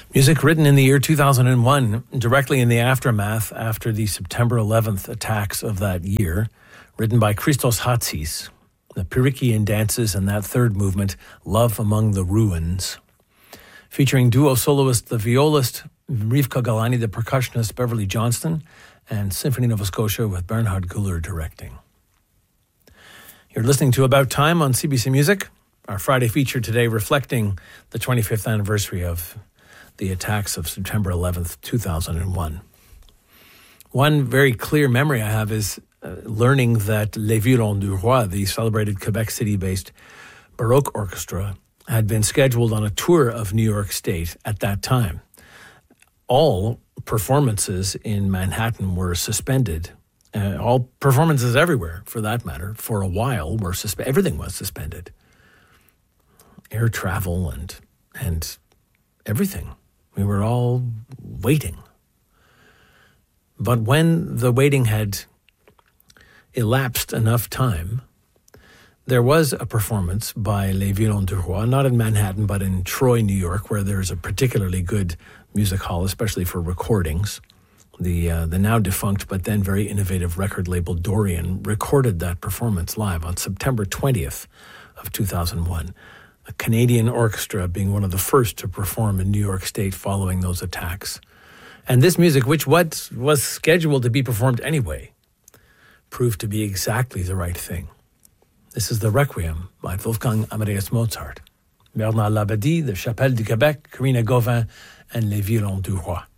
Music written in the year 2001, directly in the aftermath after the September 11th attacks of that year, written by Christos Hatsis, the Pyrrhichian dances and that third movement, Love Among the Ruins. Featuring duo soloist, the violist Rivka Galani, the percussionist Beverly Johnston, and Symphony Nova Scotia with Bernhard Guller directing. You're listening to About Time on CBC Music, our Friday feature today reflecting the 25th anniversary of the attacks of September 11th, 2001. One very clear memory I have is learning that Les Violons du Roi, the celebrated Quebec City-based Baroque orchestra, had been scheduled on a tour of New York State at that time. All performances in Manhattan were suspended. All performances everywhere, for that matter, for a while were suspended. Everything was suspended. Air travel and everything. We were all waiting. But when the waiting had elapsed enough time, there was a performance by Les Violons du Roi, not in Manhattan, but in Troy, New York, where there's a particularly good music hall, especially for recordings. The now defunct but then very innovative record label Dorian recorded that performance live on September 20th of 2001. A Canadian orchestra being one of the first to perform in New York State following those attacks. And this music, which was scheduled to be performed anyway, proved to be exactly the right thing. This is the Requiem by Wolfgang Amadeus Mozart. Bernard Labadie, the Chapelle du Québec, Karina Gauvin, and Les Violons du Roi.